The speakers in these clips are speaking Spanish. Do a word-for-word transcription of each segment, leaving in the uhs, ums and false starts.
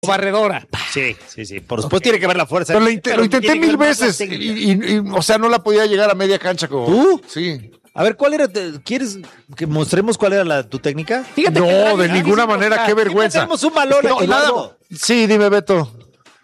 barredora. Sí, sí, sí. Por supuesto okay. tiene que ver la fuerza. Pero lo, int- lo intenté mil veces y, y, y, o sea, no la podía llegar a media cancha como... ¿Tú? Sí. A ver, ¿cuál era? ¿Quieres que mostremos cuál era la, tu técnica? Fíjate no, que de ninguna manera, qué vergüenza. Tenemos un balón es que aquí. No, nada. Sí, dime, Beto.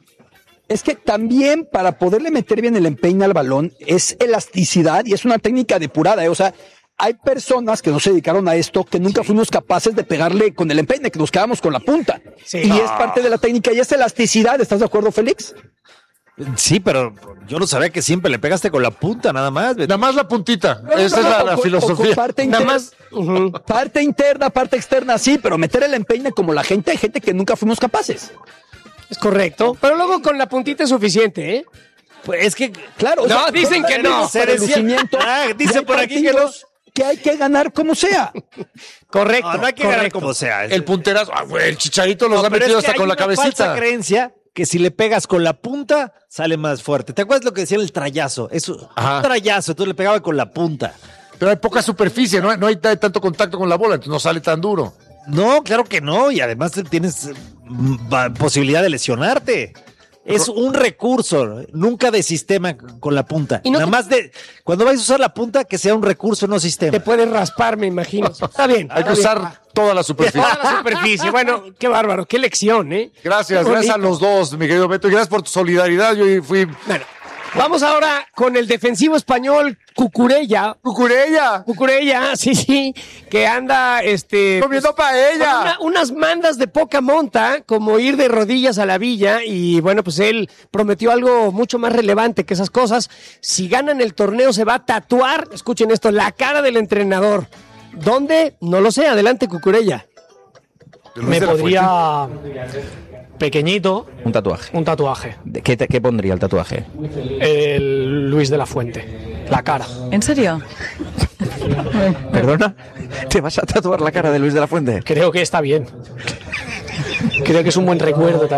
Es que también para poderle meter bien el empeine al balón es elasticidad y es una técnica depurada, ¿eh? O sea, hay personas que no se dedicaron a esto que nunca sí. fuimos capaces de pegarle con el empeine, que nos quedamos con la punta. Sí. Y no. es parte de la técnica y es elasticidad. ¿Estás de acuerdo, Félix? Sí, pero yo no sabía que siempre le pegaste con la punta, nada más. Beto. Nada más la puntita. No, Esa no, es la, no, la con, filosofía. Parte nada interna, más. Uh-huh. Parte interna, parte externa, sí, pero meter el empeine como la gente, hay gente que nunca fuimos capaces. Es correcto, pero luego con la puntita es suficiente, ¿eh? Pues es que, claro. No, o sea, dicen que no. Se decía, ah, dice por aquí que no. Que hay que ganar como sea. Correcto. No, no hay que correcto. ganar como sea. El punterazo, ah, el Chicharito los no, ha metido es que hasta con la cabecita. Hay una falsa creencia que si le pegas con la punta, sale más fuerte. ¿Te acuerdas lo que decía el trayazo? Es un trayazo, entonces le pegaba con la punta. Pero hay poca superficie, no hay, no hay tanto contacto con la bola, entonces no sale tan duro. No, claro que no, y además tienes posibilidad de lesionarte. Es un recurso, nunca de sistema con la punta. ¿Y no Nada te... más de, cuando vais a usar la punta, que sea un recurso, no sistema. Te puedes raspar, me imagino. Está bien. Hay está que bien. usar toda la superficie. Toda la superficie. Bueno, qué bárbaro, qué lección, ¿eh? Gracias, gracias a los dos, mi querido Beto, y gracias por tu solidaridad. Yo fui... Bueno. Vamos ahora con el defensivo español Cucurella. Cucurella. Cucurella, sí, sí, que anda este comiendo pues, paella. Una, unas mandas de poca monta, como ir de rodillas a la villa, y bueno, pues él prometió algo mucho más relevante que esas cosas. Si ganan el torneo se va a tatuar, escuchen esto, la cara del entrenador. ¿Dónde? No lo sé, adelante Cucurella. Me podría... Pequeñito. Un tatuaje. Un tatuaje. ¿Qué, te, ¿Qué pondría el tatuaje? El Luis de la Fuente. La cara. ¿En serio? ¿Perdona? ¿Te vas a tatuar la cara de Luis de la Fuente? Creo que está bien. Creo que es un buen recuerdo.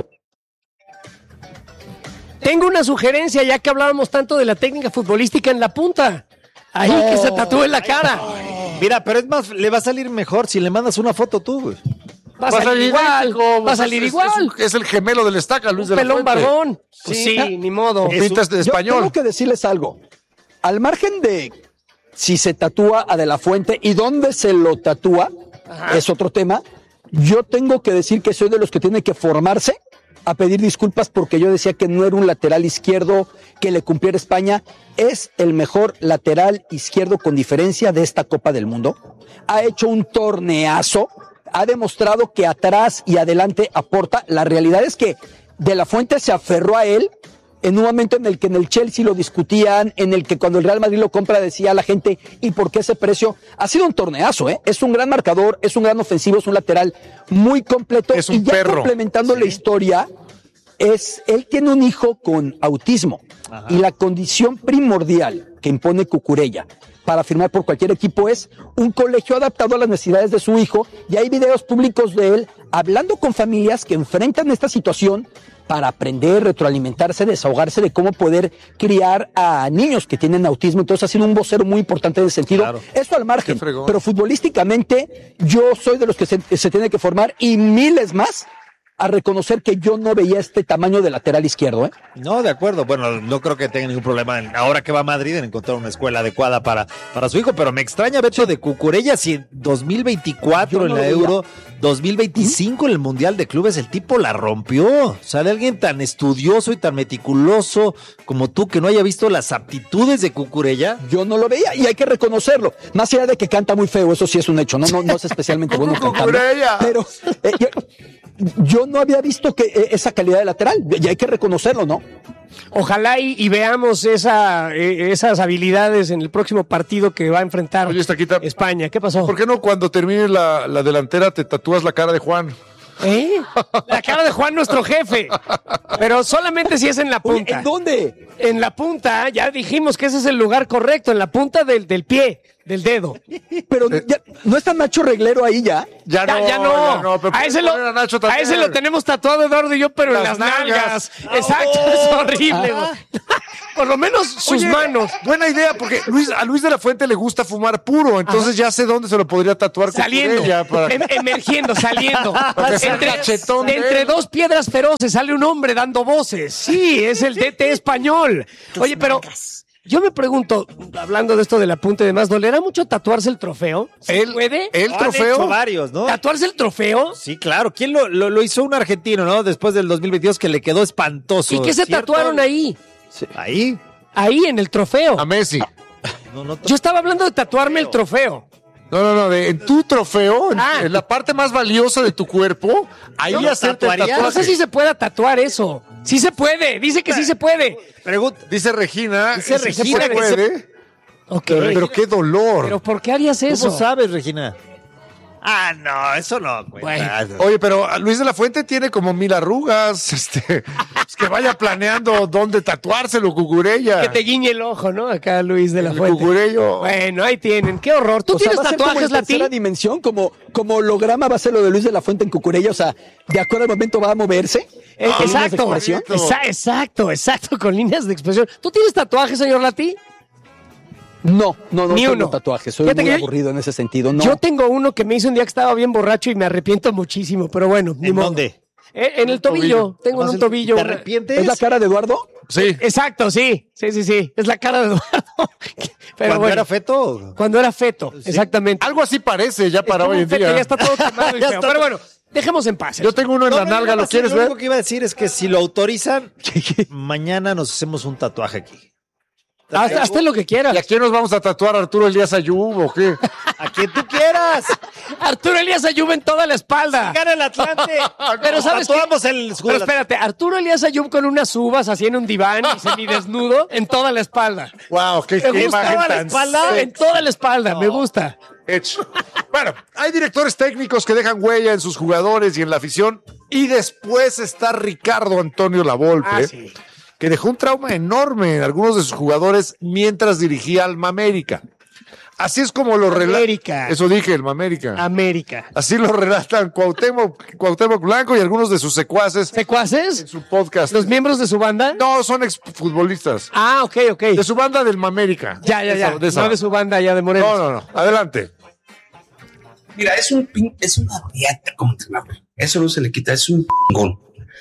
Tengo una sugerencia, ya que hablábamos tanto de la técnica futbolística en la punta. Ahí oh. que se tatúe la cara. Oh. Mira, pero es más, le va a salir mejor si le mandas una foto tú, güey. Va a salir igual, va a salir es, igual. Es, es el gemelo del Estaca, Luis de la Fuente. Pelón barbón. Pues sí, sí, ni modo. Pintas de español. Yo tengo que decirles algo. Al margen de si se tatúa a De la Fuente y dónde se lo tatúa, Ajá. es otro tema. Yo tengo que decir que soy de los que tiene que formarse a pedir disculpas porque yo decía que no era un lateral izquierdo que le cumpliera España. Es el mejor lateral izquierdo con diferencia de esta Copa del Mundo. Ha hecho un torneazo. Ha demostrado que atrás y adelante aporta. La realidad es que De la Fuente se aferró a él en un momento en el que en el Chelsea lo discutían, en el que cuando el Real Madrid lo compra decía a la gente, ¿y por qué ese precio? Ha sido un torneazo, ¿eh? Es un gran marcador, es un gran ofensivo, es un lateral muy completo. Es un y ya perro. Complementando sí. la historia, es él tiene un hijo con autismo. Ajá. Y la condición primordial que impone Cucurella para firmar por cualquier equipo es un colegio adaptado a las necesidades de su hijo, y hay videos públicos de él hablando con familias que enfrentan esta situación para aprender, retroalimentarse, desahogarse de cómo poder criar a niños que tienen autismo. Entonces ha sido un vocero muy importante en ese sentido. Claro. Esto al margen, pero futbolísticamente yo soy de los que se, se tiene que formar, y miles más a reconocer que yo no veía este tamaño de lateral izquierdo, ¿eh? No, de acuerdo. Bueno, no creo que tenga ningún problema en, ahora que va a Madrid en encontrar una escuela adecuada para, para su hijo, pero me extraña Beto sí. de Cucurella si en dos mil veinticuatro en la Euro, dos mil veinticinco en el Mundial de Clubes el tipo la rompió. Sale alguien tan estudioso y tan meticuloso como tú que no haya visto las aptitudes de Cucurella. Yo no lo veía y hay que reconocerlo. Más allá de que canta muy feo, eso sí es un hecho, no, no, no es especialmente bueno cantando. Pero eh, yo, yo no había visto que eh, esa calidad de lateral, y hay que reconocerlo, ¿no? Ojalá y, y veamos esa, eh, esas habilidades en el próximo partido que va a enfrentar Oye, Estaquita, España. ¿Qué pasó? ¿Por qué no cuando termine la, la delantera te tatúas la cara de Juan? ¿Eh? La cara de Juan, nuestro jefe. Pero solamente si es en la punta. ¿En dónde? En la punta, ya dijimos que ese es el lugar correcto, en la punta del, del pie, del dedo. Pero ya, ¿no está Nacho Reglero ahí ya? Ya no, ya, ya no. Ya no, a, ese lo, a, a ese lo tenemos tatuado Eduardo y yo, pero las en las nalgas. nalgas. Exacto, oh, es horrible. por lo menos sus Oye, manos. Buena idea, porque Luis, a Luis de la Fuente le gusta fumar puro, entonces ya sé dónde se lo podría tatuar. Saliendo, Cucurella para... em- emergiendo, saliendo. Para que sea entre, cachetón de de entre él. dos piedras feroces sale un hombre dando voces. Sí, es el D T español. Oye, pero yo me pregunto, hablando de esto del apunte y demás, ¿dolerá mucho tatuarse el trofeo? ¿Se ¿El, puede? el Han trofeo? hecho varios, ¿no? ¿Tatuarse el trofeo? Sí, claro. ¿Quién lo, lo, lo hizo? Un argentino, ¿no? Después del dos mil veintidós que le quedó espantoso. ¿Y qué se ¿cierto? tatuaron ahí? Ahí. Ahí, en el trofeo. A Messi. No, no, Yo estaba hablando de tatuarme el trofeo. No, no, no, de, en tu trofeo, en, Ah. en la parte más valiosa de tu cuerpo, ahí ¿No lo hacerte el tatuarías? No tatuaje. sé si se pueda tatuar eso. Sí se puede, dice que sí se puede. Pregunta. Dice Regina, Dice sí Regina se que puede, Ok. pero qué dolor. Pero ¿por qué harías eso? ¿Cómo sabes, Regina? Ah, no, eso no cuenta. Oye, pero Luis de la Fuente tiene como mil arrugas, este, pues que vaya planeando dónde tatuárselo, Cucurella. Que te guiñe el ojo, ¿no? Acá Luis de la El Fuente. Cucurello. Bueno, ahí tienen. Qué horror. ¿Tú O sea, tienes va a ser como tatuajes, en tercera Lati? dimensión, como, como holograma va a ser lo de Luis de la Fuente en Cucurella, o sea, de acuerdo al momento va a moverse. Eh, con líneas de exacto, expresión. Esa- exacto, exacto, con líneas de expresión. ¿Tú tienes tatuajes, señor Lati? No, no, no Ni tengo uno. tatuajes, soy Fíjate muy que- aburrido en ese sentido, no. Yo tengo uno que me hizo un día que estaba bien borracho y me arrepiento muchísimo, pero bueno, ni ¿En modo. dónde? Eh, en el tobillo. Tengo en un tobillo. ¿Te una- arrepientes? ¿Es la cara de Eduardo? Sí. Exacto, sí. Sí, sí, sí. Es la cara de Eduardo. Pero ¿Cuando bueno, era feto? Cuando era feto, exactamente. Algo así parece ya para Es como hoy un en feto, día. ya está todo quemado y Ya feo. está. Pero bueno, dejemos en paz. Yo tengo uno en No, la no, nalga, no, ¿lo sí, quieres Lo ver? único que iba a decir es que si lo autorizan, mañana nos hacemos un tatuaje aquí. Hasta, hasta lo que quieras. ¿Y a quién nos vamos a tatuar? ¿Arturo Elías Ayub o qué? A quien tú quieras. Arturo Elías Ayub en toda la espalda. Gana el Atlante. Pero ¿sabes qué? Tatuamos el escudo. Pero espérate, Arturo Elías Ayub con unas uvas así en un diván y semidesnudo en toda la espalda. Wow, qué, Me qué gusta imagen toda la tan espalda, en toda la espalda, me gusta. hecho. Bueno, hay directores técnicos que dejan huella en sus jugadores y en la afición. Y después está Ricardo Antonio Lavolpe, Ah, sí. que dejó un trauma enorme en algunos de sus jugadores mientras dirigía Alma América. Así es como lo relata. América. Eso dije, Alma América. América. Así lo relatan Cuauhtémoc, Cuauhtémoc Blanco y algunos de sus secuaces en ¿Secuaces? su podcast. ¿Los miembros de su banda? No, son exfutbolistas. Ah, ok, ok. De su banda del Mamérica. Ya, ya, De ya. esa- de esa- No de su banda ya de Morelos. No, no, no. Adelante. Mira, es un pin- es una riata como entrenador. Eso no se le quita, es un pingón.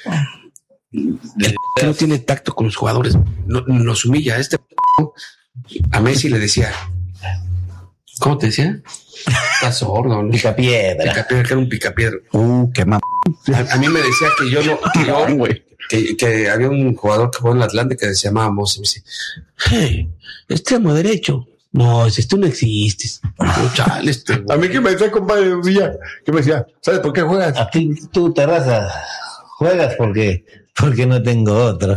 El que no tiene tacto con los jugadores, no, nos humilla. A este a Messi le decía, ¿cómo te decía? Estás sordo, ¿no? Picapiedra. Picapiedra, que era un picapiedra. Uh, qué mam... A, a mí me decía que yo no, que, yo- que, que había un jugador que jugó en el Atlante que se llamaba Mose y me dice, hey, extremo derecho. No, si tú no existes. Yo, chale, este güey. A mí que me decía, compadre Villa, que me decía, ¿sabes por qué juegas? A ti, tú, Terraza, juegas porque, porque no tengo otro.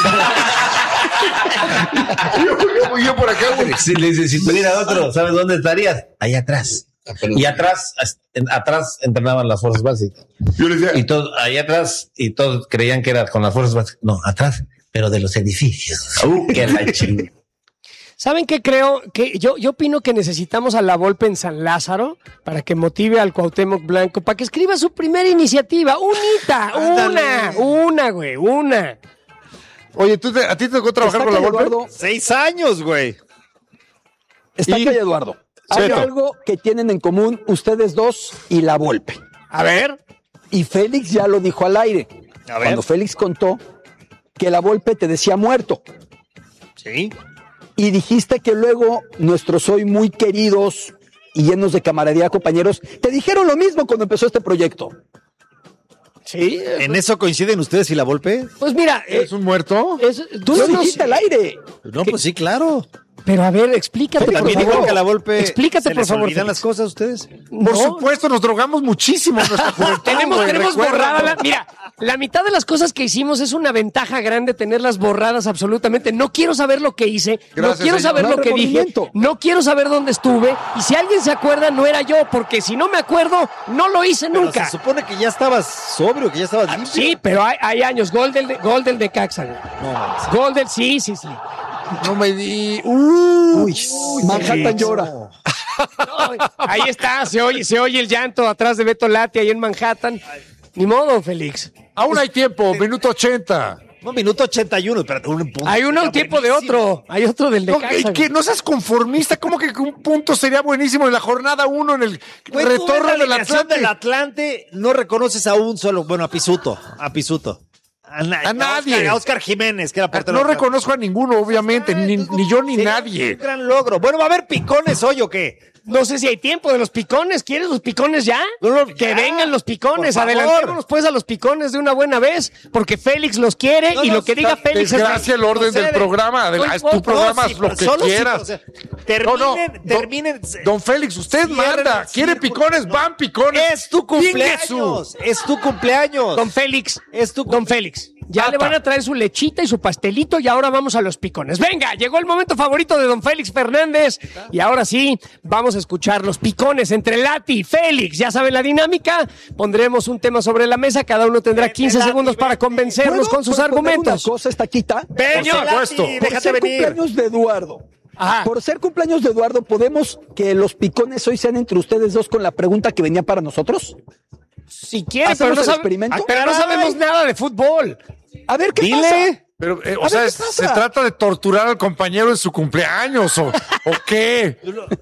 yo, yo, yo por acá, güey. Si le dices, si tuviera otro, ¿sabes dónde estarías? Allá atrás. Y atrás, en- atrás entrenaban las fuerzas básicas. Yo le decía, Y todos, allá atrás, y todos creían que era con las fuerzas básicas. No, atrás, pero de los edificios. Uh, qué la chingada. ¿Saben qué creo? Que yo, yo opino que necesitamos a la Volpe en San Lázaro para que motive al Cuauhtémoc Blanco, para que escriba su primera iniciativa. Unita, una, una, güey, una. oye, ¿tú te- ¿a ti te tocó trabajar Está con la que Volpe? Eduardo, Seis años, güey. está Y- que Eduardo. Hay Cheto. algo que tienen en común ustedes dos y la Volpe. A ver. Y Félix ya lo dijo al aire. A ver. Cuando Félix contó que la Volpe te decía muerto. Sí. Y dijiste que luego nuestros hoy muy queridos y llenos de camaradería compañeros te dijeron lo mismo cuando empezó este proyecto. Sí. ¿En eso coinciden ustedes y la Volpe? Pues mira, eh, ¿Es un muerto? es- Tú yo lo no dijiste sé. al aire. No, pues sí, claro. Pero a ver, explícate, por También favor. dijo que a la Volpe Explícate, se por les favor. olvidan Félix. las cosas a ustedes. Por No. supuesto, nos drogamos muchísimo en nuestra juventud. Tenemos, güey, tenemos recuérdalo. borrada la, mira, la mitad de las cosas que hicimos es una ventaja grande tenerlas borradas absolutamente. No quiero saber lo que hice, Gracias, no quiero señor. saber No hay lo que dije, remordimiento. no quiero saber dónde estuve y si alguien se acuerda no era yo, porque si no me acuerdo no lo hice Pero nunca. se supone que ya estabas sobrio, que ya estabas limpio. Sí, pero hay, hay años, gol del, de- gol del de Caxa, güey. No, mames. Gol del, sí, sí, sí. No me di. Uy. Manhattan llora. No, ahí está, se oye, se oye el llanto atrás de Beto Lati ahí en Manhattan. Ni modo, Félix. Aún hay tiempo, minuto ochenta. No, minuto ochenta y uno, espérate, un punto. Hay uno, un tiempo de otro. Hay otro del No, Necaxa. que, que no seas conformista, ¿cómo que un punto sería buenísimo en la jornada uno en el Güey, tú ves retorno la del alineación Atlante? del Atlante, no reconoces a un solo, bueno, a Pisuto, a Pisuto. A, na- A nadie. Oscar, a Oscar Jiménez, que era portero. No del Atlante. reconozco a ninguno, obviamente, ni, ni yo ni Sería nadie. Un gran logro. Bueno, ¿va a haber picones hoy o qué? No sé si hay tiempo de los picones. ¿Quieres los picones ya? No, no, que ya. vengan los picones. Por favor. Adelantémonos pues a los picones de una buena vez, porque Félix los quiere No, y no, lo que diga está- Félix es Desgracia el orden del procede. programa. Adela- No es tu importa. programa, No, haz sí, lo pero que solo si- quieras. o sea, No, terminen, no, don- terminen. Don Félix, usted Cierren manda. el Quiere círculo. picones, van picones. Es tu cumpleaños. Es tu cumpleaños. Don Félix, Es tu Don Félix, ya le van a traer su lechita y su pastelito y ahora vamos a los picones. Venga, llegó el momento favorito de Don Félix Fernández y ahora sí, vamos a escuchar los picones entre Lati y Félix. Ya saben la dinámica, pondremos un tema sobre la mesa, cada uno tendrá quince Lati, segundos para vente. convencernos con sus ¿Puedo proponer argumentos. Una cosa, esta quita. Ven, Por supuesto. Lati, Por déjate ser venir. cumpleaños de Eduardo. Ajá. Por ser cumpleaños de Eduardo, ¿podemos que los picones hoy sean entre ustedes dos con la pregunta que venía para nosotros? Si quiere, ¿Hacemos pero no, el sabe- experimento? Ah, pero no Caray. sabemos nada de fútbol. A ver, ¿qué Dile. pasa? Pero, eh, o A sea, ver, es- ¿qué pasa? ¿se trata de torturar al compañero en su cumpleaños o, o qué?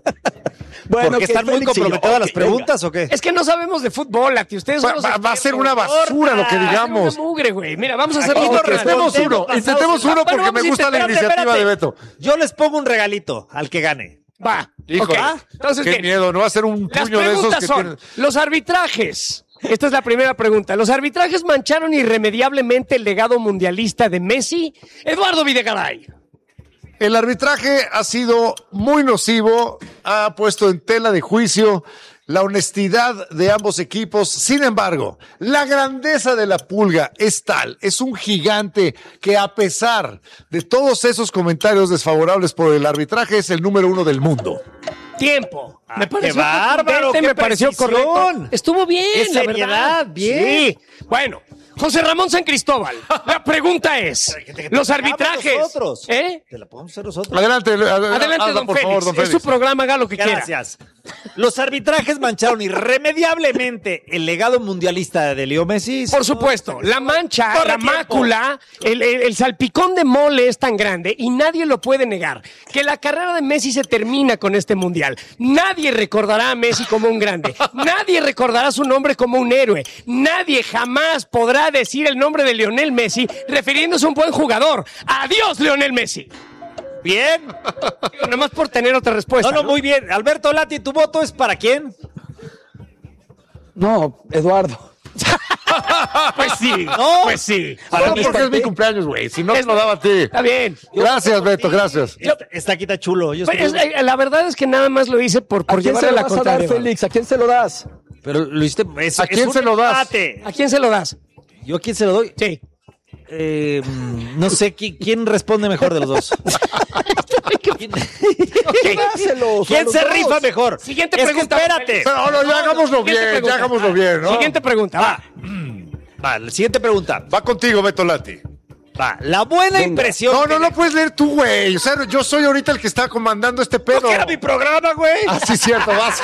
Bueno, Porque que están muy Félix y yo. comprometidas las Ok, venga. preguntas o qué? Es que no sabemos de fútbol, Lati. Ustedes son Va, los va- va a ser una expertos. basura lo que Va a ser digamos. una mugre, güey. Mira, vamos a hacer Aquí lo no que- Intentemos respondemos uno, basados intentemos en- uno Ah, bueno, porque vamos me a gusta la espérate, iniciativa espérate. de Beto. Yo les pongo un regalito al que gane. Va. Híjole, Ok. Entonces, qué bien. miedo, no va a ser un Las puño de esos preguntas que son, tienen. los arbitrajes. Esta es la primera pregunta. ¿Los arbitrajes mancharon irremediablemente el legado mundialista de Messi? Eduardo Videgaray. El arbitraje ha sido muy nocivo, ha puesto en tela de juicio la honestidad de ambos equipos. Sin embargo, la grandeza de la Pulga es tal, es un gigante que a pesar de todos esos comentarios desfavorables por el arbitraje es el número uno del mundo. Tiempo. Ah, Me pareció qué bárbaro, contundente, qué me pareció precisión. correcto. Estuvo bien, Qué la seriedad, verdad. bien. Sí. Bueno, José Ramón San Cristóbal. La pregunta es, los arbitrajes. Nosotros. ¿Eh? Te la podemos hacer nosotros. Adelante, ad- Adelante, hazla, don por Félix. favor, don Es Félix. su programa, haga lo que quiera. Gracias. Los arbitrajes mancharon irremediablemente el legado mundialista de Leo Messi. Por supuesto, la mancha, Corre la tiempo. mácula, el, el- el salpicón de mole es tan grande y nadie lo puede negar. Que la carrera de Messi se termina con este mundial. Nadie recordará a Messi como un grande. Nadie recordará su nombre como un héroe. Nadie jamás podrá decir el nombre de Lionel Messi refiriéndose a un buen jugador. Adiós, Lionel Messi. Bien. Nada más por tener otra respuesta. No, no, muy bien. Alberto Lati, ¿tu voto es para quién? No, Eduardo. Pues sí, No. pues sí. Solo mí porque está es mi bien. cumpleaños, güey. Si no, te Es- lo daba a ti. Está bien. Gracias, Beto, gracias. Esta, esta quita chulo. Yo Pues, estoy- es- eh, la verdad es que nada más lo hice por, ¿A por quién llevarle se lo la vas a dar, contraria. Félix? ¿A quién se lo das? Pero lo hiciste. es- ¿A es quién un se lo das? empate. ¿A quién se lo das? ¿Yo a quién se lo doy? Sí. Eh, mm, no sé ¿qui- quién responde mejor de los dos. ¿Quién, Dáselos a quién los se dos. rifa mejor? Siguiente Es que pregunta, espérate. Félix. No, no, ya hagámoslo Siguiente bien, pregunta. ya hagámoslo bien, ¿no? Siguiente pregunta, va. Va, la siguiente pregunta. Va contigo, Beto Lati. Va, la buena Venga. impresión. No, que no lo dejó- puedes leer tú, güey. O sea, yo soy ahorita el que está comandando este pedo. No, que era mi programa, güey. Ah, sí, cierto, vas.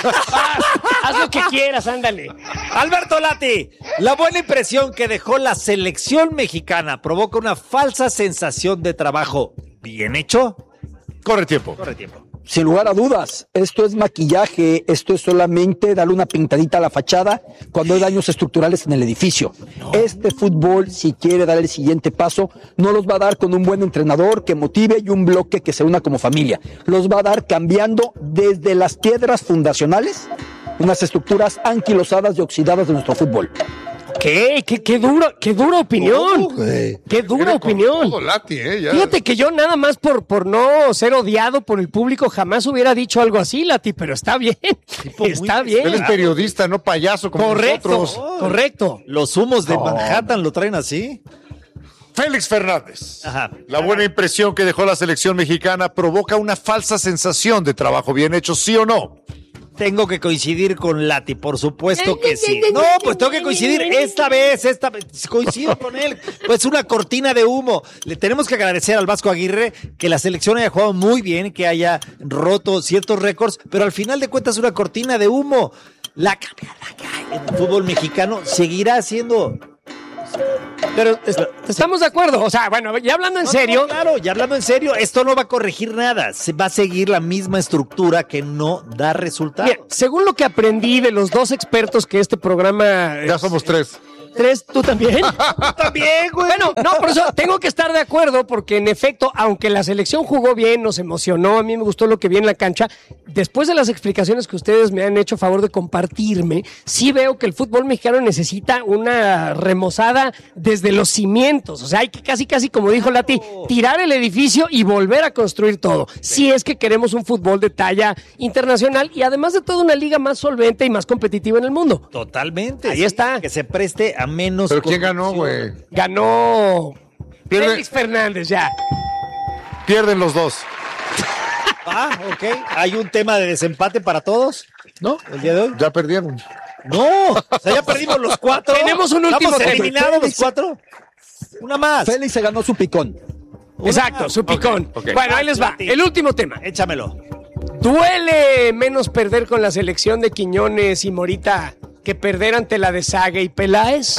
Haz lo que quieras, ándale. Alberto Lati, la buena impresión que dejó la selección mexicana provoca una falsa sensación de trabajo bien hecho. Corre tiempo. Corre tiempo. Sin lugar a dudas, esto es maquillaje, esto es solamente darle una pintadita a la fachada cuando hay daños estructurales en el edificio. Este fútbol, si quiere dar el siguiente paso, no los va a dar con un buen entrenador que motive y un bloque que se una como familia. Los va a dar cambiando desde las piedras fundacionales unas estructuras anquilosadas y oxidadas de nuestro fútbol. ¿Qué? ¿Qué, qué dura, qué dura opinión? Oh, güey. Qué dura Viene con opinión. todo, Lati, eh, ya. Fíjate que yo nada más por, por no ser odiado por el público jamás hubiera dicho algo así, Lati, pero está bien. Está Él es bien. periodista, no payaso como Correcto, nosotros. correcto. Los humos de Manhattan lo traen así. Félix Fernández. Ajá. La buena impresión que dejó la selección mexicana provoca una falsa sensación de trabajo bien hecho, ¿sí o no? Tengo que coincidir con Lati, por supuesto que sí. No, pues tengo que coincidir esta vez, esta vez, coincido con él. Pues una cortina de humo. Le tenemos que agradecer al Vasco Aguirre que la selección haya jugado muy bien, que haya roto ciertos récords, pero al final de cuentas una cortina de humo. La cambiada que hay en el fútbol mexicano seguirá siendo Pero est- estamos de acuerdo. O sea, bueno, ya hablando en No, serio. no, claro, ya hablando en serio, esto no va a corregir nada. Se va a seguir la misma estructura que no da resultados. Mira, según lo que aprendí de los dos expertos que este programa. Ya somos tres. ¿Tres? ¿Tú también? También, güey. Bueno, no, por eso tengo que estar de acuerdo, porque en efecto, aunque la selección jugó bien, nos emocionó, a mí me gustó lo que vi en la cancha, después de las explicaciones que ustedes me han hecho favor de compartirme, sí veo que el fútbol mexicano necesita una remozada desde los cimientos. O sea, hay que casi, casi, como dijo Lati, tirar el edificio y volver a construir todo. Si es que queremos un fútbol de talla internacional y además de todo una liga más solvente y más competitiva en el mundo. Totalmente. Ahí sí, está. Que se preste a menos. ¿Pero quién ganó, corrupción. güey? Ganó Pierde- Félix Fernández, ya. Pierden los dos. Ah, ok. ¿Hay un tema de desempate para todos? ¿No? ¿El día de hoy? Ya perdieron. No. O sea, ya perdimos los cuatro. Tenemos un último ¿Estamos tema. eliminados los cuatro? Una más. Félix se ganó su picón. Exacto, su picón. ok. Bueno, ahí les va. El último tema. Échamelo. ¿Duele menos perder con la selección de Quiñones y Morita que perder ante la de Sague y Peláez?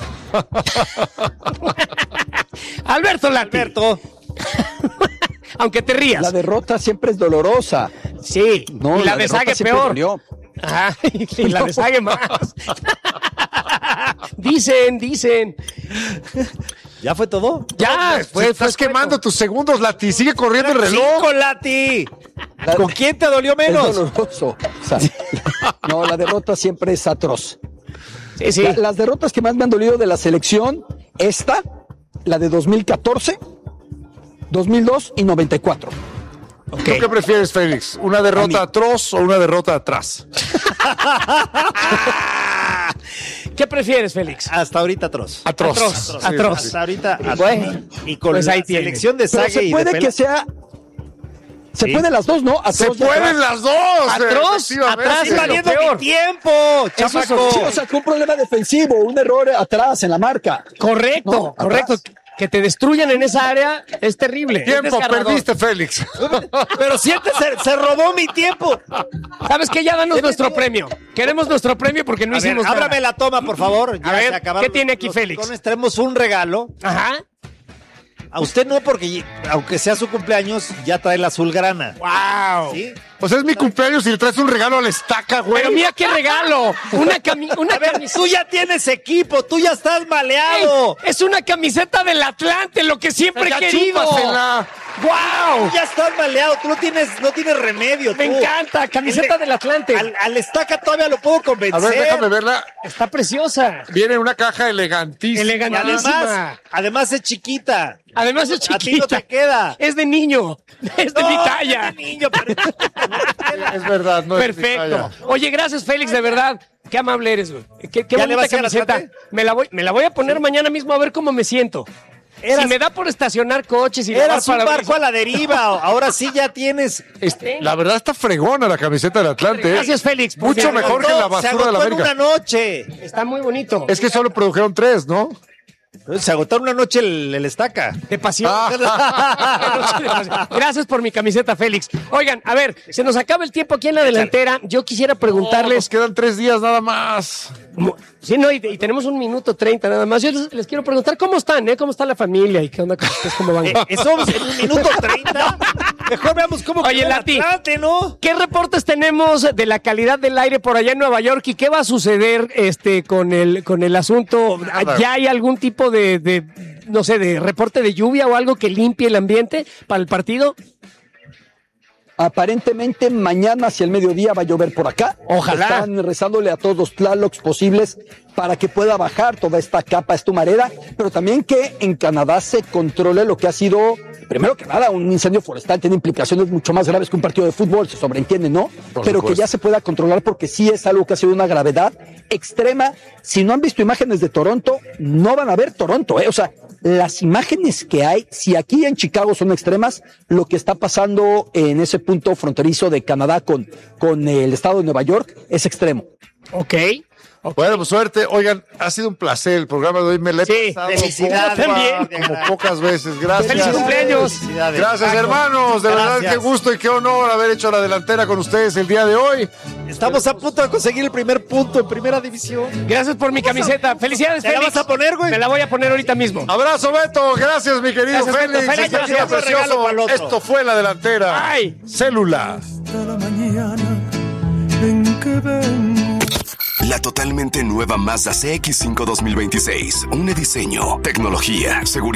Alberto Lati. Alberto. Aunque te rías. La derrota siempre es dolorosa. Sí. No, y la, de derrota Sague siempre peor. dolió. Ajá. Y la de Sague más. Dicen, dicen. ¿Ya fue todo? Ya, Te fue, estás fue quemando tus segundos, Lati. Sigue corriendo el reloj. ¡Cinco, Lati! La- ¿Con quién te dolió Es menos? doloroso. O sea, no, la derrota siempre es atroz. Sí, sí. La- las derrotas que más me han dolido de la selección, esta, la de dos mil catorce, dos mil dos y noventa y cuatro. ¿Tú qué prefieres, Félix? ¿Una derrota atroz o una derrota atrás? ¿Qué prefieres, Félix? Hasta ahorita atroz. Atroz. Atroz, Sí, atroz. sí, sí. Hasta ahorita atroz. Bueno, y con pues la ahí tienen. selección de Pero Sague se y de puede Pela- que sea... Se Sí. pueden las dos, ¿no? Se Atroz y pueden atrás. las dos. Atroz, efectivamente. atrás, ¡Estoy valiendo peor. mi tiempo, Eso es chamaco! Sí, o sea, que un problema defensivo, un error atrás en la marca. Correcto, No, correcto. atrás. Que te destruyan en esa área es terrible. Es Tiempo, desgarrador. perdiste, Félix. Pero siente, se, se robó mi tiempo. ¿Sabes qué? Ya danos nuestro premio. Queremos nuestro premio porque no A ver, hicimos nada. ábrame la toma, por favor. Ya A ver, se acabaron ¿qué tiene los- aquí los Félix? picones. Tenemos un regalo. Ajá. A usted no, porque aunque sea su cumpleaños, ya trae la azulgrana. Wow. ¿Sí? O sea, es mi cumpleaños y le traes un regalo a la estaca, güey. Pero mira qué regalo. Una, cami una A ver, camiseta. tú ya tienes equipo, tú ya estás maleado. Es una camiseta del Atlante, lo que siempre Ya he querido. chúpasela. ¡Wow! Tú ya estás maleado, tú no tienes, no tienes remedio. Me tú. encanta, camiseta El de- del Atlante. Al, al estaca todavía lo puedo convencer. A ver, déjame verla. Está preciosa. Viene en una caja elegantísima. Y Elegantísima. además, además es chiquita. Además es A ti no chiquita. te queda. Es de niño. Es de No, mi talla. es de niño, pero- Es verdad, no es mi Perfecto. talla. Oye, gracias, Félix, de verdad. Qué amable eres, güey. Qué, qué ¿Ya le bonita vas a ir al camiseta. Atlante? Me la voy, me la voy a poner mañana mismo a ver cómo me siento. Eras- Si me da por estacionar coches y Eras un lavar barco a parabrisas. la deriva. Ahora sí ya tienes. Este, la verdad está fregona la camiseta del Atlante. ¿eh? Gracias, Félix. Mucho Se mejor agotó- que la se basura agotó de la en una América. noche. Está muy bonito. Es que solo produjeron tres, ¿no? Se agotó en una noche el, el estaca. De pasión. Ah. Gracias por mi camiseta, Félix. Oigan, a ver, se nos acaba el tiempo aquí en la delantera. Yo quisiera Nos preguntarles. quedan tres días nada más. Sí, no, y, y tenemos un minuto treinta nada más. Yo les, les quiero preguntar cómo están, ¿eh? ¿Cómo está la familia y qué onda con ustedes? ¿Cómo van? Eh, Eso en un minuto treinta. Mejor veamos cómo Oye, quedó el Lati. Atlante, ¿no? ¿Qué reportes tenemos de la calidad del aire por allá en Nueva York y qué va a suceder este con el con el asunto? Nada. ¿Ya hay algún tipo de, de no sé, de reporte de lluvia o algo que limpie el ambiente para el partido? Aparentemente mañana hacia el mediodía va a llover por acá. Ojalá. Están rezándole a todos los Tlalocs posibles para que pueda bajar toda esta capa estumarera, pero también que en Canadá se controle lo que ha sido, primero que nada, un incendio forestal. Tiene implicaciones mucho más graves que un partido de fútbol, se sobreentiende, ¿no? Por Pero que supuesto. ya se pueda controlar porque sí es algo que ha sido una gravedad extrema. Si no han visto imágenes de Toronto, no van a ver Toronto, ¿eh? O sea, las imágenes que hay, si aquí en Chicago son extremas, lo que está pasando en ese punto fronterizo de Canadá con, con el estado de Nueva York es extremo. Ok. Bueno, pues suerte. Oigan, ha sido un placer el programa de hoy. Me lo he Sí, pasado felicidades. bomba, También. como pocas veces. Gracias. ¡Feliz cumpleaños! Felicidades. Gracias, hermanos. De verdad, Gracias. qué gusto y qué honor haber hecho la delantera con ustedes el día de hoy. Estamos a punto de conseguir el primer punto en primera división. Gracias por mi camiseta. Felicidades, ¿Te la Félix. vas a poner, güey? Me la voy a poner ahorita mismo. Abrazo, Beto. Gracias, mi querido Gracias, Beto. Félix. Félix, Este gracias. día precioso. Regalo para el otro. Esto fue la delantera. Ay. Célula. la mañana en que vengo. La totalmente nueva Mazda C X cinco dos mil veintiséis. Un diseño, tecnología, seguridad.